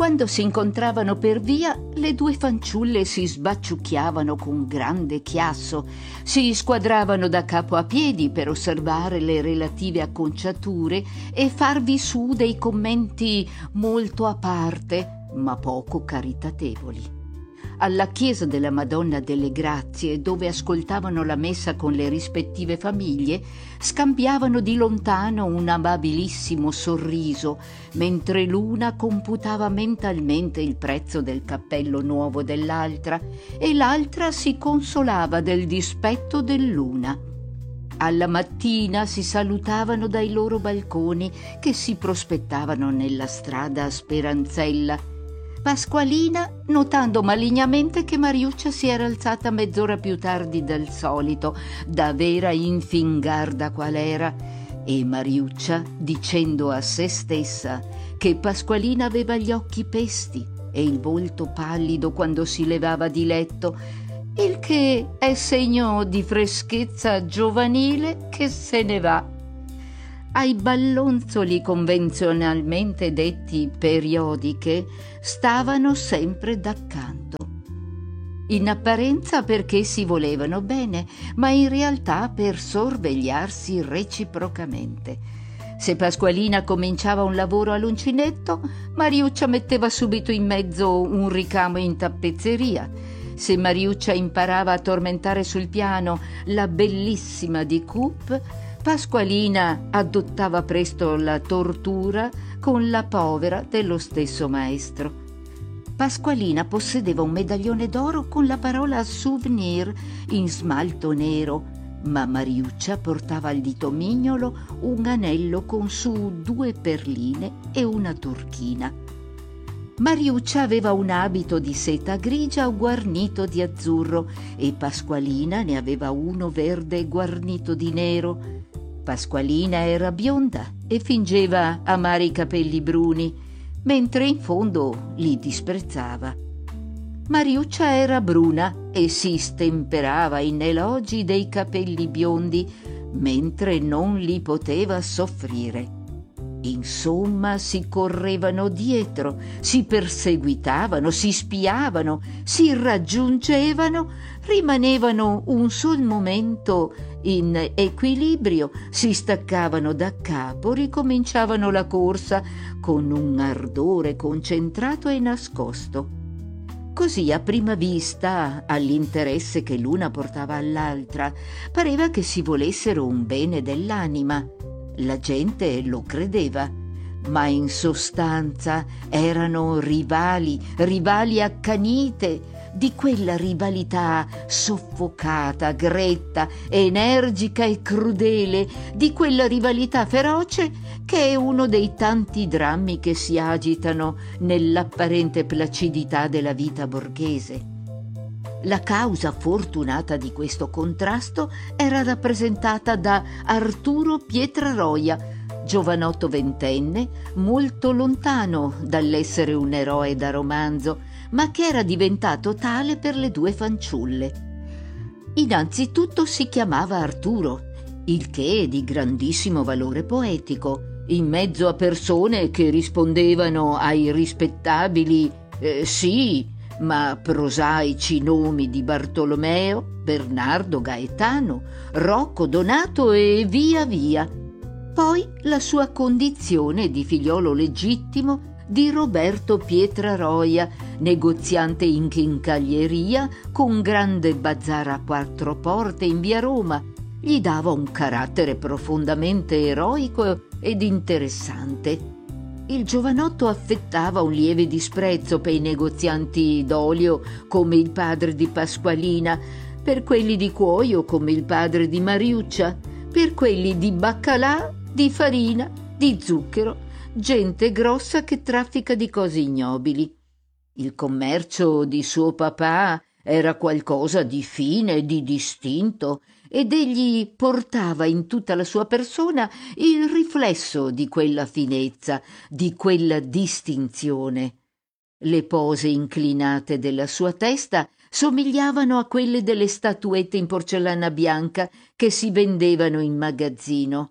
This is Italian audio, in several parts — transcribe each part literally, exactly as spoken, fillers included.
Quando si incontravano per via, le due fanciulle si sbacciucchiavano con grande chiasso, si squadravano da capo a piedi per osservare le relative acconciature e farvi su dei commenti molto a parte, ma poco caritatevoli. Alla chiesa della Madonna delle Grazie, dove ascoltavano la messa con le rispettive famiglie, scambiavano di lontano un amabilissimo sorriso, mentre l'una computava mentalmente il prezzo del cappello nuovo dell'altra e l'altra si consolava del dispetto dell'una. Alla mattina si salutavano dai loro balconi che si prospettavano nella strada a Speranzella. Pasqualina, notando malignamente che Mariuccia si era alzata mezz'ora più tardi del solito, da vera infingarda qual era, e Mariuccia, dicendo a se stessa che Pasqualina aveva gli occhi pesti e il volto pallido quando si levava di letto, il che è segno di freschezza giovanile che se ne va. Ai ballonzoli convenzionalmente detti periodiche stavano sempre d'accanto. In apparenza perché si volevano bene, ma in realtà per sorvegliarsi reciprocamente. Se Pasqualina cominciava un lavoro all'uncinetto, Mariuccia metteva subito in mezzo un ricamo in tappezzeria. Se Mariuccia imparava a tormentare sul piano la bellissima di Coop, Pasqualina adottava presto la tortura con la povera dello stesso maestro. Pasqualina possedeva un medaglione d'oro con la parola souvenir in smalto nero, ma Mariuccia portava al dito mignolo un anello con su due perline e una turchina. Mariuccia aveva un abito di seta grigia guarnito di azzurro e Pasqualina ne aveva uno verde guarnito di nero. Pasqualina era bionda e fingeva amare i capelli bruni, mentre in fondo li disprezzava. Mariuccia era bruna e si stemperava in elogi dei capelli biondi, mentre non li poteva soffrire. Insomma, si correvano dietro, si perseguitavano, si spiavano, si raggiungevano, rimanevano un sol momento in equilibrio, si staccavano da capo, ricominciavano la corsa con un ardore concentrato e nascosto. Così a prima vista, all'interesse che l'una portava all'altra, pareva che si volessero un bene dell'anima. La gente lo credeva, ma in sostanza erano rivali, rivali accanite, di quella rivalità soffocata, gretta, energica e crudele, di quella rivalità feroce che è uno dei tanti drammi che si agitano nell'apparente placidità della vita borghese. La causa fortunata di questo contrasto era rappresentata da Arturo Pietraroia, giovanotto ventenne, molto lontano dall'essere un eroe da romanzo, ma che era diventato tale per le due fanciulle. Innanzitutto si chiamava Arturo, il che è di grandissimo valore poetico, in mezzo a persone che rispondevano ai rispettabili eh, sì, ma prosaici nomi di Bartolomeo, Bernardo, Gaetano, Rocco, Donato e via via. Poi la sua condizione di figliolo legittimo di Roberto Pietraroia, negoziante in chincaglieria con grande bazar a quattro porte in via Roma, gli dava un carattere profondamente eroico ed interessante. Il giovanotto affettava un lieve disprezzo per i negozianti d'olio come il padre di Pasqualina, per quelli di cuoio come il padre di Mariuccia, per quelli di baccalà, di farina, di zucchero, gente grossa che traffica di cose ignobili. Il commercio di suo papà era qualcosa di fine e di distinto, ed egli portava in tutta la sua persona il riflesso di quella finezza, di quella distinzione. Le pose inclinate della sua testa somigliavano a quelle delle statuette in porcellana bianca che si vendevano in magazzino.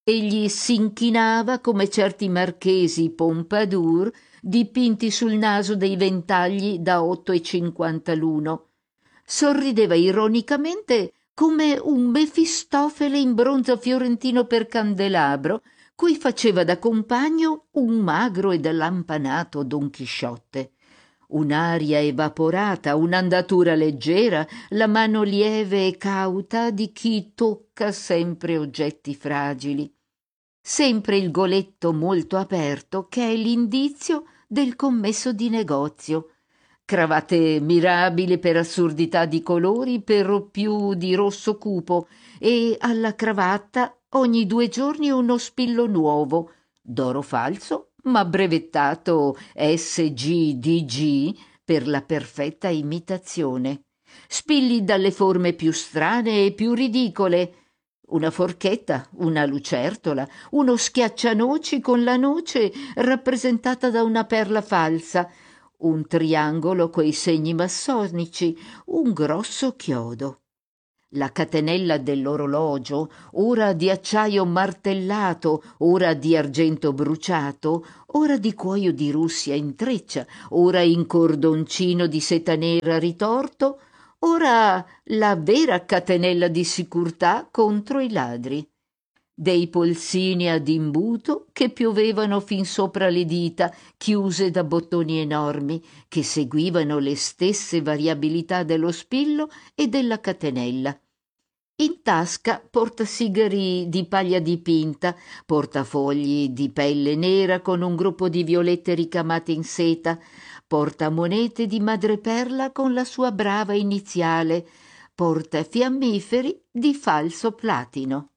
Egli s'inchinava come certi marchesi Pompadour dipinti sul naso dei ventagli da otto e cinquanta l'uno. Sorrideva ironicamente come un Mefistofele in bronzo fiorentino per candelabro, cui faceva da compagno un magro ed allampanato Don Chisciotte. Un'aria evaporata, un'andatura leggera, la mano lieve e cauta di chi tocca sempre oggetti fragili. Sempre il goletto molto aperto, che è l'indizio del commesso di negozio. Cravatte mirabili per assurdità di colori, per più di rosso cupo, e alla cravatta ogni due giorni uno spillo nuovo, d'oro falso, ma brevettato S G D G per la perfetta imitazione. Spilli dalle forme più strane e più ridicole. Una forchetta, una lucertola, uno schiaccianoci con la noce rappresentata da una perla falsa, un triangolo coi segni massonici, un grosso chiodo. La catenella dell'orologio, ora di acciaio martellato, ora di argento bruciato, ora di cuoio di Russia in treccia, ora in cordoncino di seta nera ritorto, ora la vera catenella di sicurtà contro i ladri. Dei polsini ad imbuto che piovevano fin sopra le dita, chiuse da bottoni enormi, che seguivano le stesse variabilità dello spillo e della catenella. In tasca portasigari di paglia dipinta, portafogli di pelle nera con un gruppo di violette ricamate in seta, portamonete di madreperla con la sua brava iniziale, portafiammiferi di falso platino.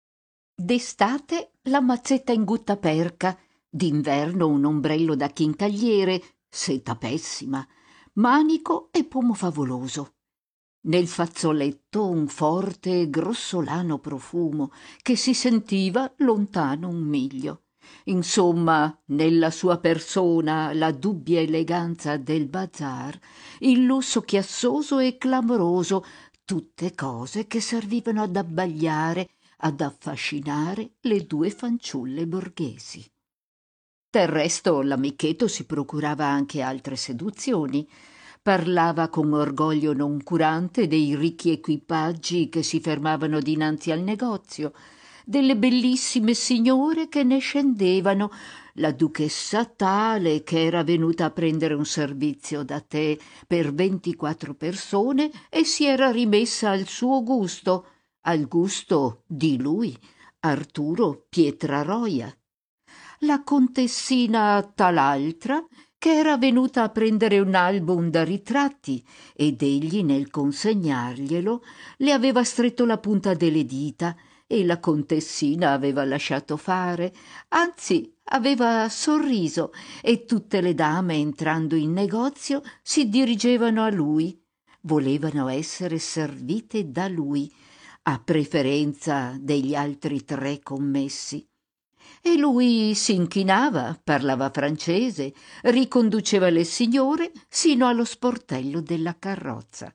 D'estate la mazzetta in guttaperca, d'inverno un ombrello da chincagliere, seta pessima, manico e pomo favoloso. Nel fazzoletto un forte e grossolano profumo che si sentiva lontano un miglio. Insomma, nella sua persona la dubbia eleganza del bazar, il lusso chiassoso e clamoroso, tutte cose che servivano ad abbagliare, ad affascinare le due fanciulle borghesi. Del resto l'amichetto si procurava anche altre seduzioni. Parlava con orgoglio noncurante dei ricchi equipaggi che si fermavano dinanzi al negozio, delle bellissime signore che ne scendevano, la duchessa tale che era venuta a prendere un servizio da tè per ventiquattro persone e si era rimessa al suo gusto, al gusto di lui, Arturo Pietraroia. La contessina tal'altra che era venuta a prendere un album da ritratti ed egli nel consegnarglielo le aveva stretto la punta delle dita e la contessina aveva lasciato fare, anzi aveva sorriso e tutte le dame entrando in negozio si dirigevano a lui, volevano essere servite da lui, a preferenza degli altri tre commessi. E lui s'inchinava, parlava francese, riconduceva le signore sino allo sportello della carrozza.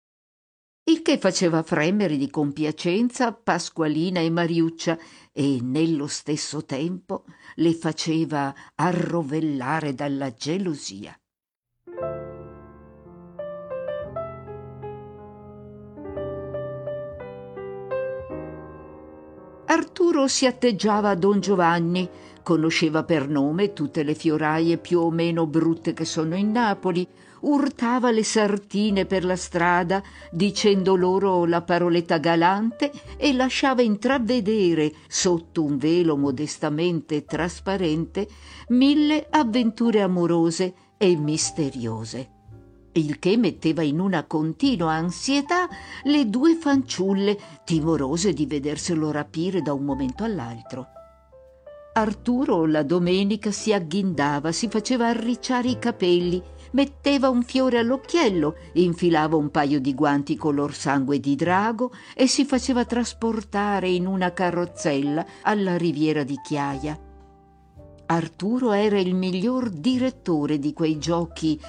Il che faceva fremere di compiacenza Pasqualina e Mariuccia e nello stesso tempo le faceva arrovellare dalla gelosia. Arturo si atteggiava a Don Giovanni, conosceva per nome tutte le fioraie più o meno brutte che sono in Napoli, urtava le sartine per la strada dicendo loro la paroletta galante e lasciava intravedere, sotto un velo modestamente trasparente, mille avventure amorose e misteriose, il che metteva in una continua ansietà le due fanciulle, timorose di vederselo rapire da un momento all'altro. Arturo la domenica si agghindava, si faceva arricciare i capelli, metteva un fiore all'occhiello, infilava un paio di guanti color sangue di drago e si faceva trasportare in una carrozzella alla Riviera di Chiaia. Arturo era il miglior direttore di quei giochi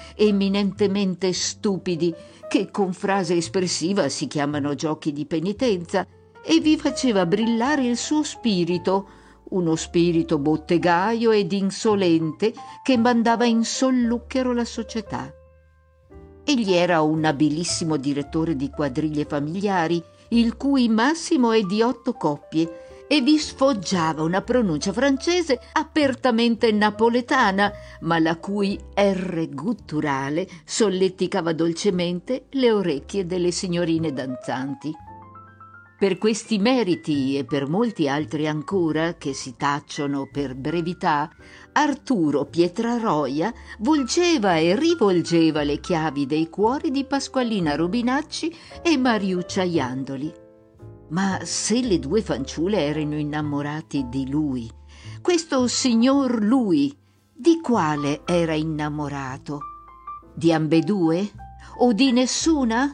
eminentemente stupidi che con frase espressiva si chiamano giochi di penitenza e vi faceva brillare il suo spirito, uno spirito bottegaio ed insolente che mandava in solluchero la società. Egli era un abilissimo direttore di quadriglie familiari, il cui massimo è di otto coppie, e vi sfoggiava una pronuncia francese apertamente napoletana, ma la cui erre gutturale solleticava dolcemente le orecchie delle signorine danzanti. Per questi meriti e per molti altri ancora, che si tacciono per brevità, Arturo Pietraroia volgeva e rivolgeva le chiavi dei cuori di Pasqualina Rubinacci e Mariuccia Jandoli. Ma se le due fanciulle erano innamorati di lui, questo signor lui, di quale era innamorato? Di ambedue? O di nessuna?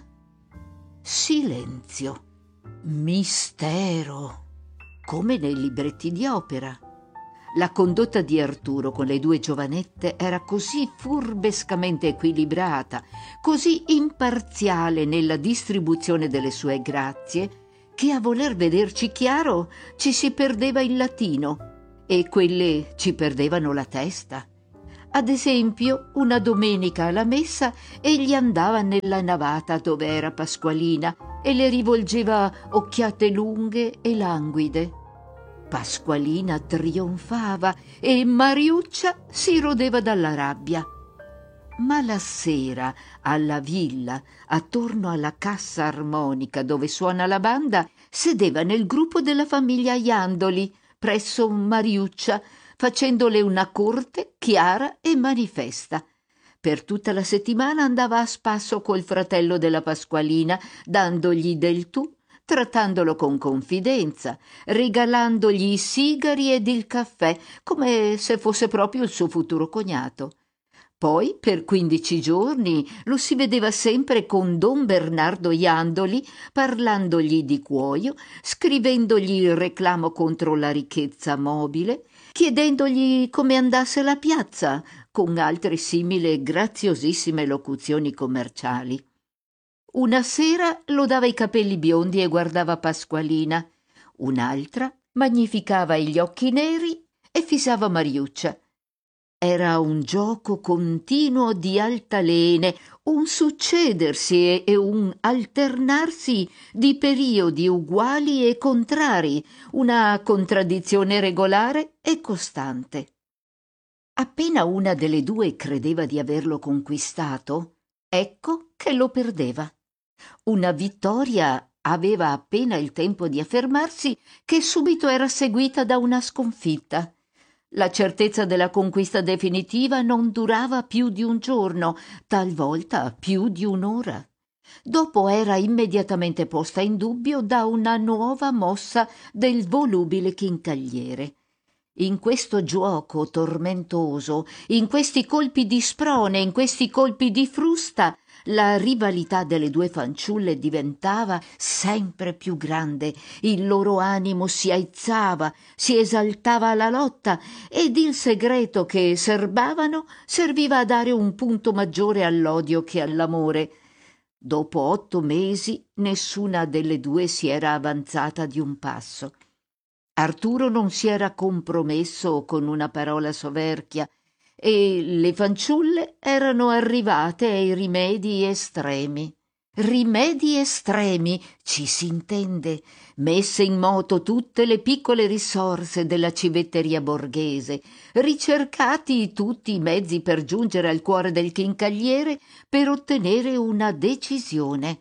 Silenzio. Mistero, come nei libretti di opera. La condotta di Arturo con le due giovanette era così furbescamente equilibrata, così imparziale nella distribuzione delle sue grazie, che a voler vederci chiaro ci si perdeva il latino e quelle ci perdevano la testa. Ad esempio, una domenica alla messa egli andava nella navata dove era Pasqualina e le rivolgeva occhiate lunghe e languide. Pasqualina trionfava e Mariuccia si rodeva dalla rabbia. Ma la sera, alla villa, attorno alla cassa armonica dove suona la banda, sedeva nel gruppo della famiglia Jandoli, presso Mariuccia, facendole una corte chiara e manifesta. Per tutta la settimana andava a spasso col fratello della Pasqualina, dandogli del tu, trattandolo con confidenza, regalandogli i sigari ed il caffè, come se fosse proprio il suo futuro cognato. Poi, per quindici giorni, lo si vedeva sempre con don Bernardo Jandoli, parlandogli di cuoio, scrivendogli il reclamo contro la ricchezza mobile, chiedendogli come andasse la piazza, con altre simili graziosissime locuzioni commerciali. Una sera lodava i capelli biondi e guardava Pasqualina, un'altra magnificava gli occhi neri e fissava Mariuccia. Era un gioco continuo di altalene, un succedersi e un alternarsi di periodi uguali e contrari, una contraddizione regolare e costante. Appena una delle due credeva di averlo conquistato, ecco che lo perdeva. Una vittoria aveva appena il tempo di affermarsi che subito era seguita da una sconfitta. La certezza della conquista definitiva non durava più di un giorno, talvolta più di un'ora. Dopo era immediatamente posta in dubbio da una nuova mossa del volubile chincagliere. In questo giuoco tormentoso, in questi colpi di sprone, in questi colpi di frusta, la rivalità delle due fanciulle diventava sempre più grande, il loro animo si aizzava, si esaltava alla lotta ed il segreto che serbavano serviva a dare un punto maggiore all'odio che all'amore. Dopo otto mesi nessuna delle due si era avanzata di un passo. Arturo non si era compromesso con una parola soverchia e le fanciulle erano arrivate ai rimedi estremi. Rimedi estremi, ci si intende, messe in moto tutte le piccole risorse della civetteria borghese, ricercati tutti i mezzi per giungere al cuore del chincagliere per ottenere una decisione.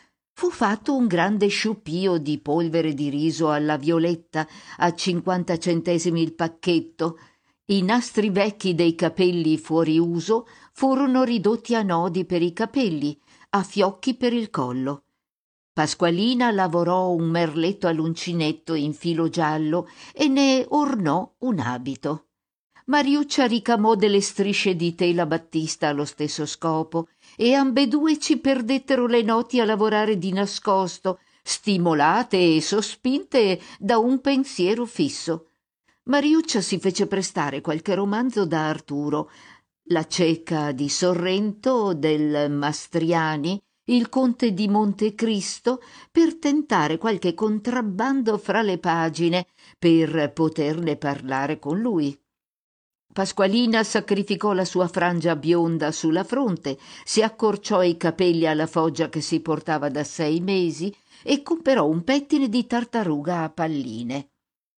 Fu fatto un grande sciupio di polvere di riso alla violetta a cinquanta centesimi il pacchetto. I nastri vecchi dei capelli fuori uso furono ridotti a nodi per i capelli, a fiocchi per il collo. Pasqualina lavorò un merletto all'uncinetto in filo giallo e ne ornò un abito. Mariuccia ricamò delle strisce di tela battista allo stesso scopo e ambedue ci perdettero le noti a lavorare di nascosto, stimolate e sospinte da un pensiero fisso. Mariuccia si fece prestare qualche romanzo da Arturo, La cieca di Sorrento del Mastriani, il conte di Montecristo, per tentare qualche contrabbando fra le pagine, per poterne parlare con lui. Pasqualina sacrificò la sua frangia bionda sulla fronte, si accorciò i capelli alla foggia che si portava da sei mesi e comperò un pettine di tartaruga a palline.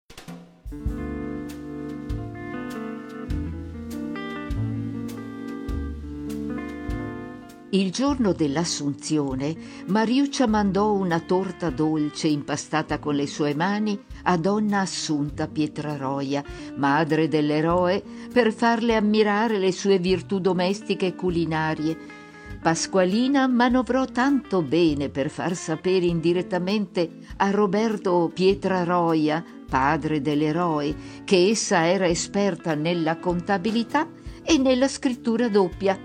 Il giorno dell'Assunzione, Mariuccia mandò una torta dolce impastata con le sue mani a donna Assunta Pietraroia, madre dell'eroe, per farle ammirare le sue virtù domestiche e culinarie. Pasqualina manovrò tanto bene per far sapere indirettamente a Roberto Pietraroia, padre dell'eroe, che essa era esperta nella contabilità e nella scrittura doppia.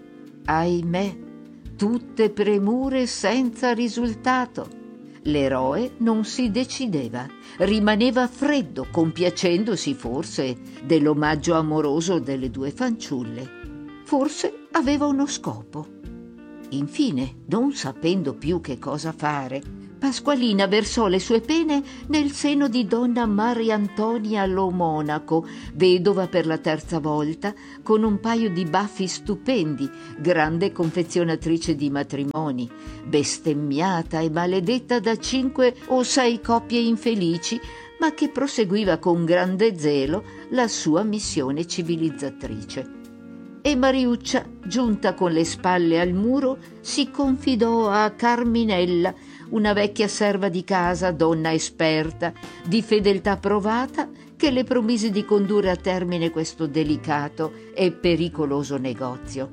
Ahimè, tutte premure senza risultato. L'eroe non si decideva, rimaneva freddo, compiacendosi forse dell'omaggio amoroso delle due fanciulle. Forse aveva uno scopo. Infine, non sapendo più che cosa fare, Pasqualina versò le sue pene nel seno di donna Mariantonia Lo Monaco, vedova per la terza volta, con un paio di baffi stupendi, grande confezionatrice di matrimoni, bestemmiata e maledetta da cinque o sei coppie infelici, ma che proseguiva con grande zelo la sua missione civilizzatrice. E Mariuccia, giunta con le spalle al muro, si confidò a Carminella, una vecchia serva di casa, donna esperta, di fedeltà provata, che le promise di condurre a termine questo delicato e pericoloso negozio.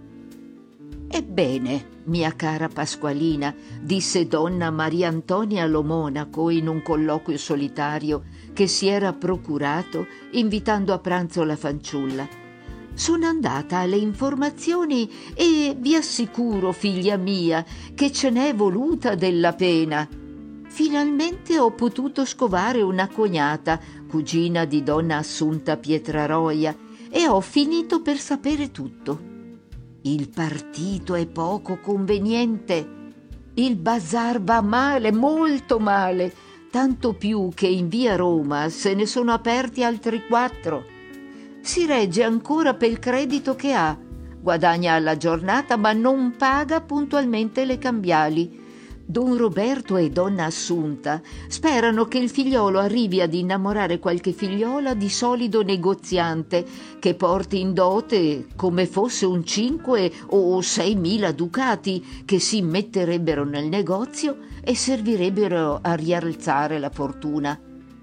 «Ebbene, mia cara Pasqualina», disse donna Maria Antonia Lo Monaco in un colloquio solitario che si era procurato invitando a pranzo la fanciulla, «sono andata alle informazioni e vi assicuro, figlia mia, che ce n'è voluta della pena. Finalmente ho potuto scovare una cognata, cugina di donna Assunta Pietraroia, e ho finito per sapere tutto. Il partito è poco conveniente. Il bazar va male, molto male, tanto più che in via Roma se ne sono aperti altri quattro. Si regge ancora pel credito che ha, guadagna alla giornata ma non paga puntualmente le cambiali. Don Roberto e donna Assunta sperano che il figliolo arrivi ad innamorare qualche figliola di solido negoziante che porti in dote come fosse un cinque o sei mila ducati che si metterebbero nel negozio e servirebbero a rialzare la fortuna.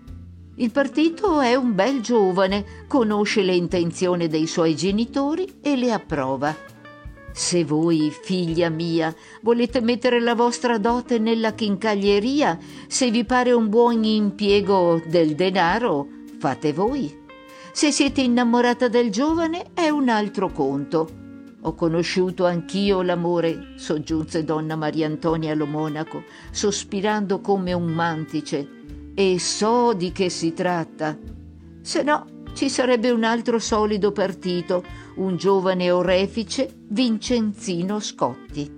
Il partito è un bel giovane, conosce le intenzioni dei suoi genitori e le approva. Se voi, figlia mia, volete mettere la vostra dote nella chincaglieria, se vi pare un buon impiego del denaro, fate voi. Se siete innamorata del giovane è un altro conto. Ho conosciuto anch'io l'amore, soggiunse donna Maria Antonia Lo Monaco, sospirando come un mantice, e so di che si tratta. Se no, ci sarebbe un altro solido partito, un giovane orefice, Vincenzino Scotti.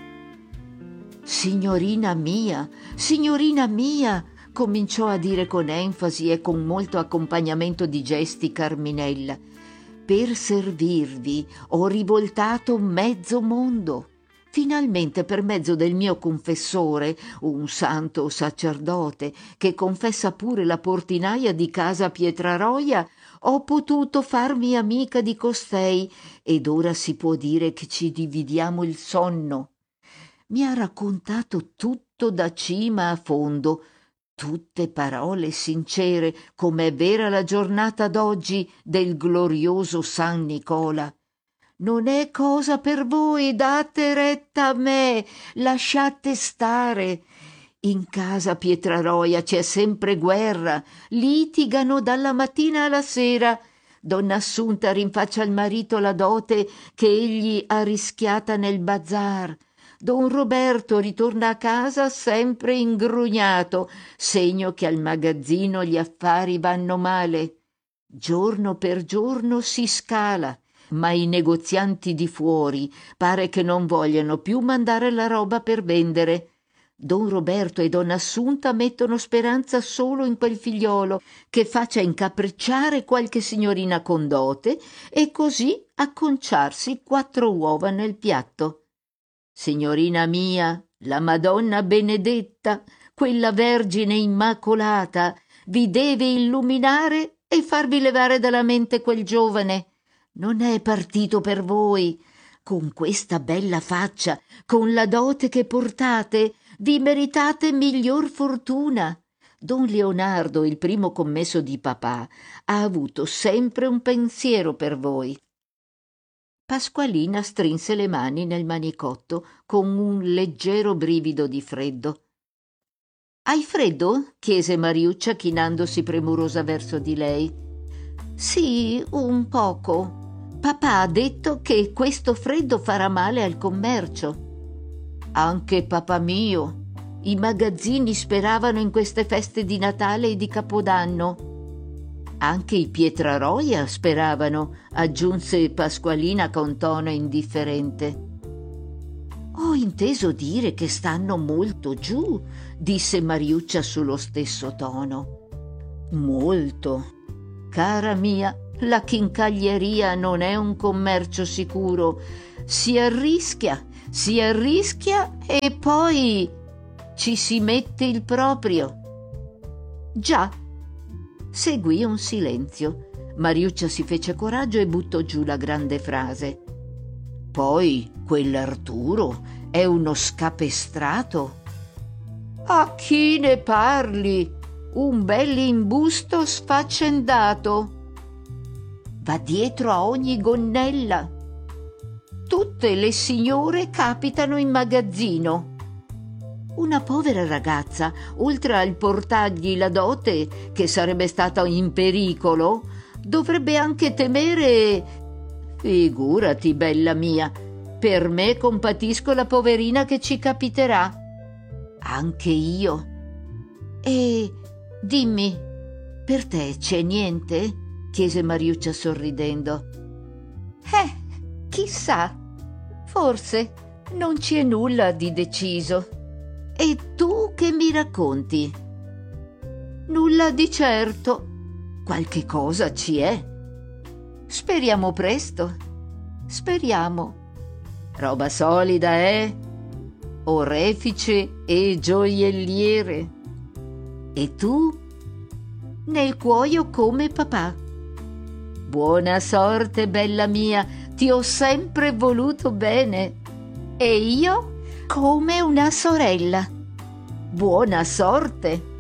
Signorina mia, signorina mia, cominciò a dire con enfasi e con molto accompagnamento di gesti Carminella, per servirvi ho rivoltato mezzo mondo. Finalmente, per mezzo del mio confessore, un santo sacerdote che confessa pure la portinaia di casa Pietraroia, ho potuto farmi amica di costei ed ora si può dire che ci dividiamo il sonno. Mi ha raccontato tutto da cima a fondo, tutte parole sincere, com'è vera la giornata d'oggi del glorioso San Nicola. Non è cosa per voi, date retta a me, lasciate stare. In casa Pietraroia c'è sempre guerra, litigano dalla mattina alla sera. Donna Assunta rinfaccia al marito la dote che egli ha rischiata nel bazar. Don Roberto ritorna a casa sempre ingrugnato, segno che al magazzino gli affari vanno male. Giorno per giorno si scala. ma i negozianti di fuori pare che non vogliano più mandare la roba per vendere. Don Roberto e donna Assunta mettono speranza solo in quel figliolo che faccia incapricciare qualche signorina con dote e così acconciarsi quattro uova nel piatto. Signorina mia, la Madonna Benedetta, quella Vergine Immacolata, vi deve illuminare e farvi levare dalla mente quel giovane. Non è partito per voi. Con questa bella faccia, con la dote che portate, vi meritate miglior fortuna. Don Leonardo, il primo commesso di papà, ha avuto sempre un pensiero per voi. Pasqualina strinse le mani nel manicotto con un leggero brivido di freddo. «Hai freddo?» chiese Mariuccia chinandosi premurosa verso di lei. «Sì, un poco. Papà ha detto che questo freddo farà male al commercio». «Anche papà mio. I magazzini speravano in queste feste di Natale e di Capodanno». «Anche i Pietraroia speravano», aggiunse Pasqualina con tono indifferente. «Ho inteso dire che stanno molto giù», disse Mariuccia sullo stesso tono. «Molto. Cara mia, la chincaglieria non è un commercio sicuro. Si arrischia, si arrischia e poi ci si mette il proprio». «Già». Seguì un silenzio. Mariuccia si fece coraggio e buttò giù la grande frase. «Poi quell'Arturo è uno scapestrato». «A chi ne parli? Un bell'imbusto sfaccendato. Va dietro a ogni gonnella. Tutte le signore capitano in magazzino. Una povera ragazza, oltre al portargli la dote, che sarebbe stata in pericolo, dovrebbe anche temere. Figurati, bella mia, per me compatisco la poverina che ci capiterà. Anche io. E dimmi, per te c'è niente?» chiese Mariuccia sorridendo. «Eh, chissà, forse non ci è nulla di deciso. E tu che mi racconti?» «Nulla di certo. Qualche cosa ci è. Speriamo presto. Speriamo. Roba solida, eh? Orefice e gioielliere. E tu?» «Nel cuoio come papà». «Buona sorte, bella mia, ti ho sempre voluto bene». «E io?» «Come una sorella». «Buona sorte».